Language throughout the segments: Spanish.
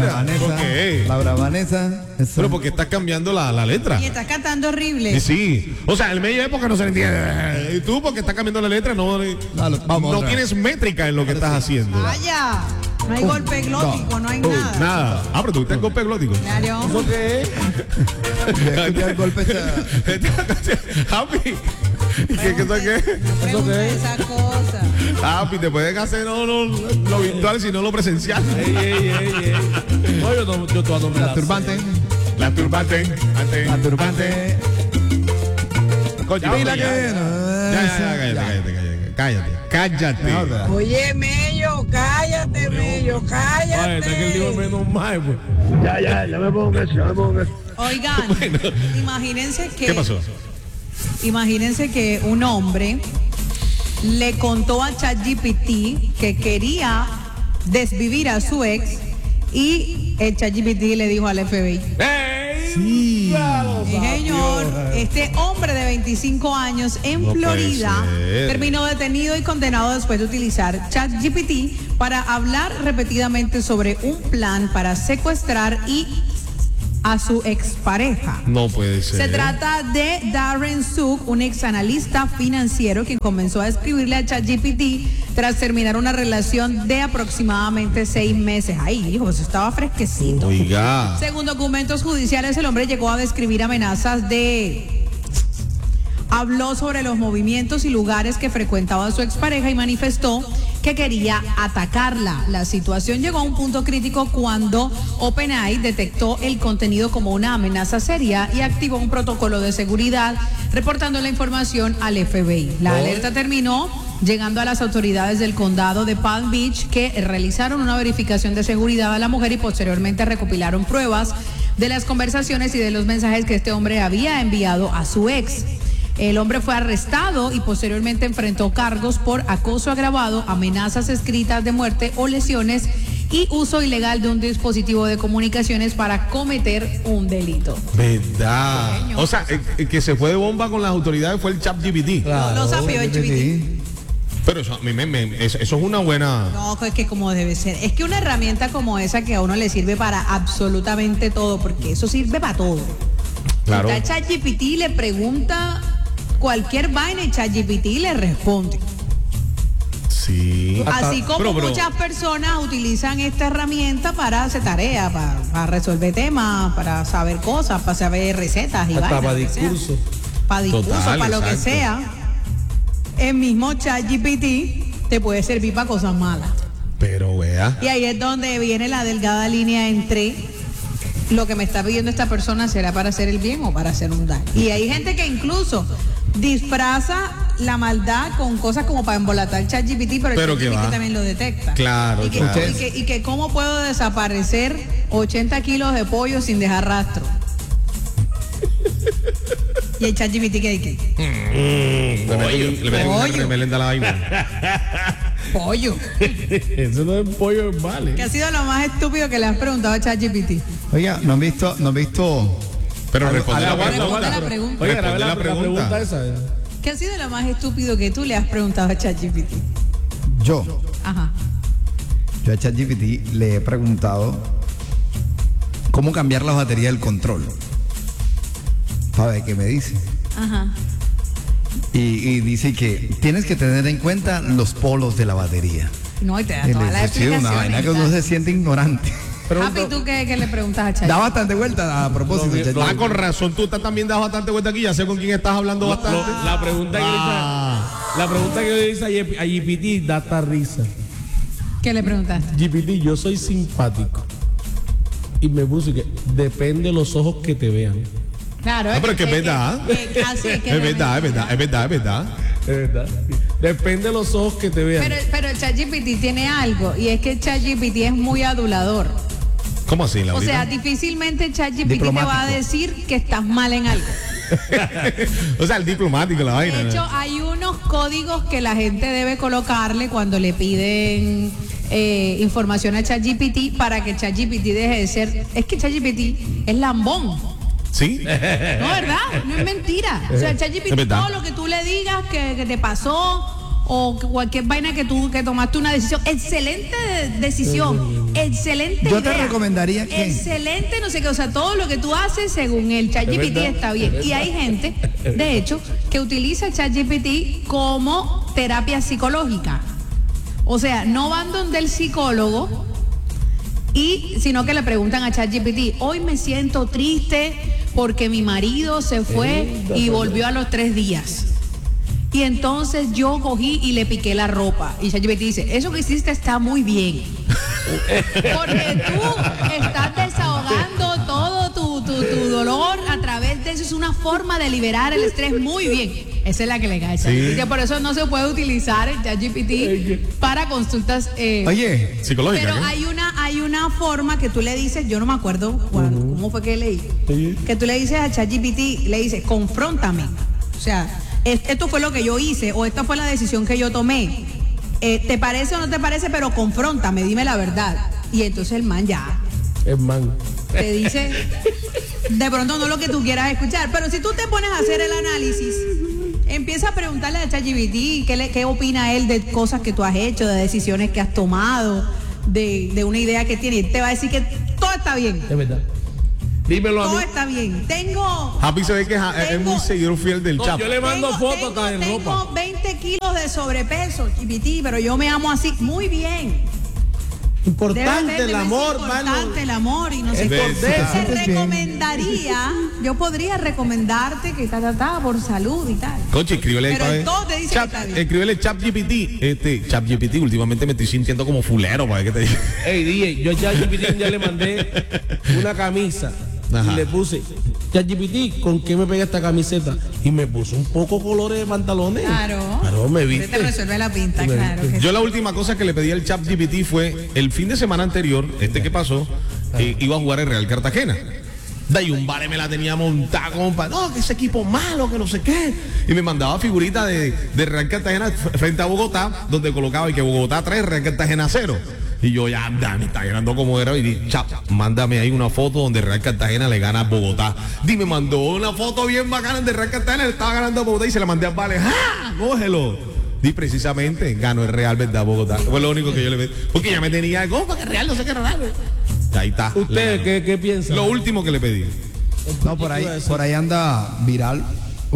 Mira, Vanessa, ¿qué? Laura Vanessa. Pero porque estás cambiando la letra. Y estás cantando horrible. Sí. O sea, el medio época no se entiende. Y tú, porque estás cambiando la letra, no Vamos otra vez. tienes métrica en lo que estás haciendo. Vaya. No hay golpe glótico, no hay nada. Nada. Ah, pero tú estás golpe glótico. Claro. ¿Eso qué es? Ya escuché el golpe Happy. ¿Qué eso qué? No preguntes esas cosas. Happy, te pueden hacer no lo virtual, sino lo presencial. Ey. No, yo todavía no me La turbante. La turbante. La turbante. Coño, Mira que cállate. Oye, Mello, cállate, Mello, Ay, está que el digo cállate. menos mal, pues. Ya me pongo eso. Oigan, imagínense que. ¿Qué pasó? Imagínense que un hombre le contó a ChatGPT que quería desvivir a su ex y el ChatGPT le dijo al FBI. Sí. Sí, señor, este hombre de 25 años en No puede Florida ser. terminó detenido y condenado después de utilizar ChatGPT para hablar repetidamente sobre un plan para secuestrar a su expareja. No puede ser. Se trata de Darren Suk, un ex analista financiero quien comenzó a escribirle a ChatGPT tras terminar una relación de aproximadamente 6 meses. Ay, hijo, eso estaba fresquecito. Oiga. Según documentos judiciales, el hombre llegó a describir amenazas Habló sobre los movimientos y lugares que frecuentaba su expareja y manifestó que quería atacarla. La situación llegó a un punto crítico cuando OpenAI detectó el contenido como una amenaza seria y activó un protocolo de seguridad, reportando la información al FBI. La alerta terminó llegando a las autoridades del condado de Palm Beach, que realizaron una verificación de seguridad a la mujer y posteriormente recopilaron pruebas de las conversaciones y de los mensajes que este hombre había enviado a su ex. El hombre fue arrestado y posteriormente enfrentó cargos por acoso agravado, amenazas escritas de muerte o lesiones y uso ilegal de un dispositivo de comunicaciones para cometer un delito. ¿Verdad? O sea, el que se fue de bomba con las autoridades fue el ChatGPT. Lo sapió el GPT. Pero eso, a mí eso es una buena. No, es que como debe ser. Es que una herramienta como esa que a uno le sirve para absolutamente todo, porque eso sirve para todo. Claro. Está ChatGPT, le pregunta cualquier vaina y ChatGPT le responde. Sí. Así como pero- muchas personas utilizan esta herramienta para hacer tareas, para resolver temas, para saber cosas, para saber recetas y Hasta vainas, para lo que sea. discurso. Para discurso, Total, para lo que exacto. sea. El mismo ChatGPT te puede servir para cosas malas. Pero vea. Y ahí es donde viene la delgada línea entre lo que me está pidiendo esta persona será para hacer el bien o para hacer un daño. Y hay gente que incluso disfraza la maldad con cosas como para embolatar el ChatGPT, pero Pero el que ChatGPT va. también lo detecta. Claro, Y que, claro. y que cómo puedo desaparecer 80 kilos de pollo sin dejar rastro. Y el ChatGPT que Le meten una Pollo. remelenda a la vaina. pollo. Eso no es pollo, vale. ¿Qué ha sido lo más estúpido que le has preguntado a ChatGPT? Oiga, ¿no han visto? Pero responde la Aguanta, pregunta. aguanta, la pregunta. Oye, Responde grabé la la pregunta esa. ¿Qué ha sido lo más estúpido que tú le has preguntado a ChatGPT? Yo Ajá. a ChatGPT le he preguntado cómo cambiar la batería del control. A ver qué me dice. Ajá. Y dice que tienes que tener en cuenta los polos de la batería. No, y te da Y todas le las dice, sí, una vaina que uno se explicaciones. siente ignorante. Happy, ¿tú qué le preguntas a Da ChatGPT? bastante vuelta a propósito. No, ChatGPT. Ah, con razón, tú estás también das bastante vuelta aquí, ya sé con quién estás hablando bastante. La pregunta que yo le hice a GPT da hasta risa. ¿Qué le preguntaste? GPT, yo soy simpático. Y me puso que depende de los ojos que te vean. Claro, Ah, pero es que es verdad. así es que Es verdad, es verdad, es verdad, es verdad. Es verdad. Depende de los ojos que te vean. Pero el ChatGPT tiene algo, y es que el ChatGPT es muy adulador. ¿Cómo así, O Laurita? sea, difícilmente ChatGPT te Diplomático. va a decir que estás mal en algo. O sea, el diplomático, la vaina. De hecho, hay unos códigos que la gente debe colocarle cuando le piden información a ChatGPT para que ChatGPT deje de ser. Es que ChatGPT es lambón. ¿Sí? No, ¿verdad? No es mentira. O sea, Es ChatGPT, verdad. todo lo que tú le digas que te pasó o que cualquier vaina que tomaste una decisión, excelente decisión. excelente Yo te idea. recomendaría que- Excelente, no sé qué, o sea, todo lo que tú haces según el ChatGPT está bien. Y hay gente, de hecho, que utiliza ChatGPT como terapia psicológica. O sea, no van donde el psicólogo, sino que le preguntan a ChatGPT, hoy me siento triste porque mi marido se fue y volvió a los 3 días. Y entonces yo cogí y le piqué la ropa. Y ChatGPT dice, eso que hiciste está muy bien. Porque tú estás desahogando todo tu dolor a través de eso. Es una forma de liberar el estrés muy bien. Esa es la que le cae. Sí. Por eso no se puede utilizar el ChatGPT para consultas. Oye, Psicológica. Pero ¿qué? hay una forma que tú le dices, yo no me acuerdo cómo fue que leí, que tú le dices a ChatGPT, le dices, confróntame. O sea, esto fue lo que yo hice o esta fue la decisión que yo tomé. ¿Te parece o no te parece? Pero confróntame, dime la verdad. Y entonces el man ya Es man. te dice, de pronto no lo que tú quieras escuchar, pero si tú te pones a hacer el análisis, empieza a preguntarle a ChatGPT qué opina él de cosas que tú has hecho, de decisiones que has tomado, de una idea que tiene. Te va a decir que todo está bien. Es verdad. Dímelo a Todo mí. está bien. Tengo Happy se ve que es muy seguidor fiel del No, Chap. yo le mando fotos hasta de tengo ropa. 20 kilos de sobrepeso, GPT, pero yo me amo así. Muy bien. Importante el amor, importante el amor y no sé Es qué. verdad. Te recomendaría, yo podría recomendarte que por salud y tal. Conche, escríbele ahí Pero para ver. todo te dice Chap, que está bien. escríbele ChatGPT. ChatGPT, últimamente me estoy sintiendo como fulero, para ver qué te diga. Ey, DJ, yo a ChatGPT ya le mandé una camisa. Ajá. Y le puse, ChatGPT, ¿con qué me pega esta camiseta? Y me puso un poco colores de pantalones. Claro. Claro, me Te viste. resuelve la pinta, Me claro. viste. Que Yo la última cosa que le pedí al ChatGPT fue, el fin de semana anterior, que pasó, iba a jugar el Real Cartagena. De ahí un vale me la tenía montada, compa. No, que ese equipo malo, que no sé qué. Y me mandaba figuritas de Real Cartagena frente a Bogotá, donde colocaba y que Bogotá 3, Real Cartagena 0. Y yo ya, me está llenando como era. Y dije, Chap, mándame ahí una foto donde Real Cartagena le gana a Bogotá. Y me mandó una foto bien bacana de Real Cartagena, le estaba ganando a Bogotá y se la mandé a Vale. ¡Ah! ¡Cógelo! Y precisamente ganó el Real, ¿verdad? Bogotá. Fue lo único que yo le pedí. Porque ya me tenía, ¿cómo? Que Real, no sé qué Real. Ahí está. ¿Usted qué piensa? Lo último que le pedí. no, por ahí anda viral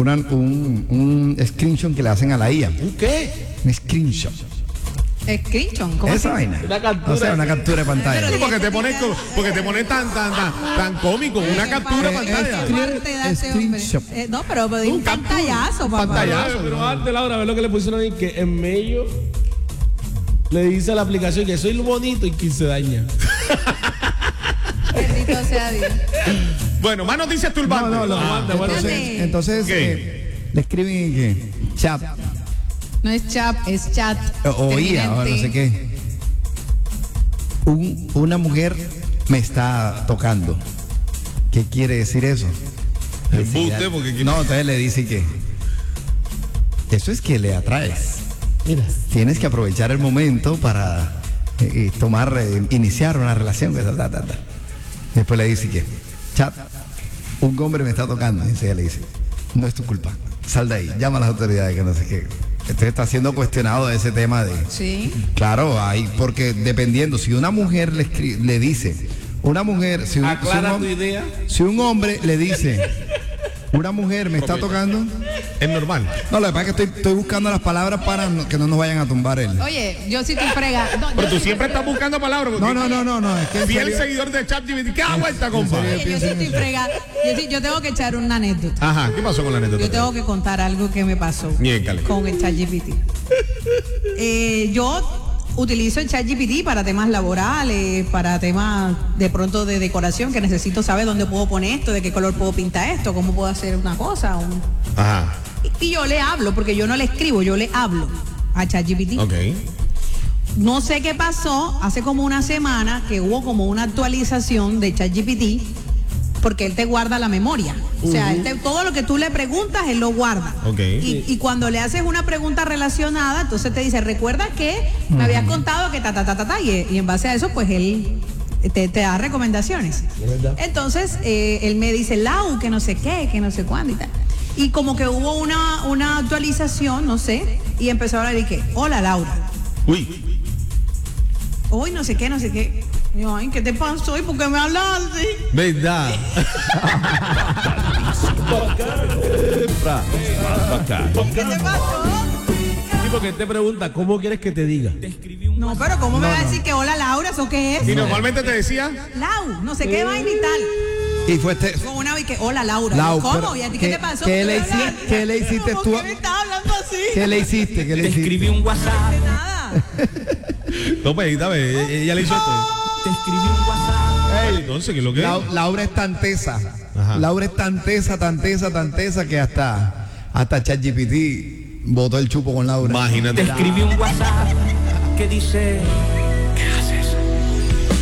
un screenshot que le hacen a la IA. ¿Un qué? Un screenshot. Screenshot, ¿cómo Esa así? vaina. Una captura. O sea, una captura de pantalla. Pero Porque te pones tan cómico. Una ¿Qué captura de pasa? pantalla. ¿Qué parte da ese hombre? Screenshot. No, pero di un pantallazo, papá. pantallazo. Pero antes, Laura, ve lo que le pusieron ahí, que en medio le dice a la aplicación que soy lo bonito y que se daña. Bendito sea Dios. Bueno, más noticias turbantes. No, aguanta, bueno, entonces ¿Qué? le escriben que chat No es chat, es chat. o IA o no sé qué. Una mujer me está tocando. ¿Qué quiere decir eso? Embuste, porque No, entonces le dice que eso es que le atraes. Mira. Tienes que aprovechar el momento para iniciar una relación. Después le dice que, chat, un hombre me está tocando. Y ella le dice, no es tu culpa, sal de ahí, llama a las autoridades, que no sé qué. Entonces está siendo cuestionado de ese tema de... Sí. Claro, porque dependiendo, si una mujer le dice, una mujer, Aclara tu idea. si un hombre le dice, una mujer me está tocando, Es normal. no, lo que pasa es que estoy buscando las palabras para que no nos vayan a tumbar él. Oye, yo sí te frega. No, Pero yo tú sí siempre te estás buscando palabras. porque No, es que en Fiel serio- seguidor de ChatGPT. ¿Qué vuelta, compa? Oye, yo sí estoy fregada. Yo tengo que echar una anécdota. Ajá, ¿qué pasó con la anécdota? Yo tengo que contar algo que me pasó Miércale. con el ChatGPT. Yo utilizo el ChatGPT para temas laborales, para temas de pronto de decoración, que necesito saber dónde puedo poner esto, de qué color puedo pintar esto, cómo puedo hacer una cosa. Ajá, Y yo le hablo, porque yo no le escribo, yo le hablo a ChatGPT. ok. No sé qué pasó, hace como una semana que hubo como una actualización de ChatGPT, porque él te guarda la memoria. O sea, todo lo que tú le preguntas, él lo guarda. Ok. Y cuando le haces una pregunta relacionada, entonces te dice, ¿recuerdas que me habías contado que y en base a eso, pues él te da recomendaciones. Entonces, él me dice, Lau, que no sé qué, que no sé cuándo y tal. Y como que hubo una actualización, no sé, y empezó a hablar y que, hola Laura. Uy, Hoy no sé qué, Ay, ¿qué te pasó? ¿Y por qué me hablas así? ¿Verdad? ¿Qué te pasó? Sí, porque él te pregunta, ¿cómo quieres que te diga? No, pero ¿cómo me va a decir que hola Laura? ¿Eso qué es? Y normalmente te decía, Lau, no sé qué vaina y tal. Y fue este. Con una vez que hola Laura. Lau, ¿Cómo? pero ¿Y a ti qué te pasó? ¿Qué le ¿Por qué me hiciste? ¿Qué le hiciste ¿Por tú? qué me estás hablando así? ¿Qué le hiciste? ¿Qué le hiciste? un WhatsApp, De nada. no, pues, dame, ella le hizo esto. te escribí un WhatsApp. Entonces, ¿qué es lo que es? Laura es tan tesa. Ajá. Laura es tan tesa que hasta ChatGPT botó el chupo con Laura. Imagínate. Te escribí un WhatsApp que dice